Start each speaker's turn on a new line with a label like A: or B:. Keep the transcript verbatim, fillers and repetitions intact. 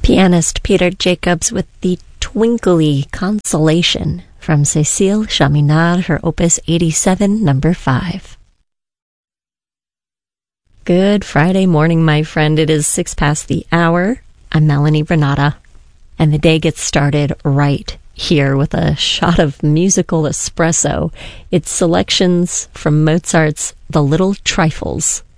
A: Pianist Peter Jacobs with the twinkly Consolation from Cécile Chaminade, her Opus eighty-seven, number five. Good Friday morning, my friend. It is six past the hour. I'm Melanie Renata, and the day gets started right here with a shot of musical espresso. It's selections from Mozart's The Little Trifles,